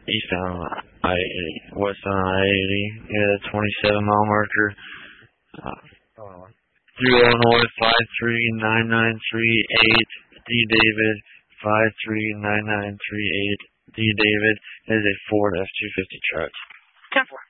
eastbound I-80, westbound I-80, yeah, 27-mile marker. Through Illinois, 539938, D. David, 539938, D. David, is a Ford F-250 truck. 10-4.